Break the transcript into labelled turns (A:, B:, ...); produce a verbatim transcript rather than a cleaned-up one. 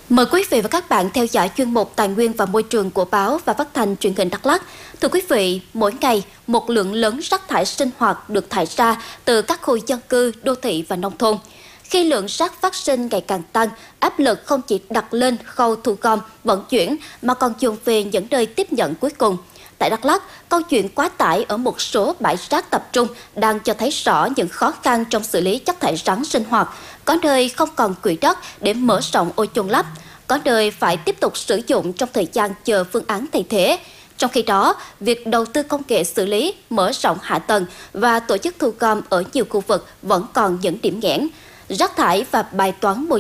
A: Mời quý vị và các bạn theo dõi chuyên mục Tài nguyên và Môi trường của báo và phát thanh truyền hình Đắk Lắk. Thưa quý vị, mỗi ngày một lượng lớn rác thải sinh hoạt được thải ra từ các khu dân cư, đô thị và nông thôn. Khi lượng rác phát sinh ngày càng tăng, áp lực không chỉ đặt lên khâu thu gom, vận chuyển mà còn dồn về những nơi tiếp nhận cuối cùng. Tại Đắk Lắk, câu chuyện quá tải ở một số bãi rác tập trung đang cho thấy rõ những khó khăn trong xử lý chất thải rắn sinh hoạt. Có nơi không còn quỹ đất để mở rộng ô chôn lấp, có nơi phải tiếp tục sử dụng trong thời gian chờ phương án thay thế. Trong khi đó, việc đầu tư công nghệ xử lý, mở rộng hạ tầng và tổ chức thu gom ở nhiều khu vực vẫn còn những điểm nghẽn. Rác thải và bài toán môi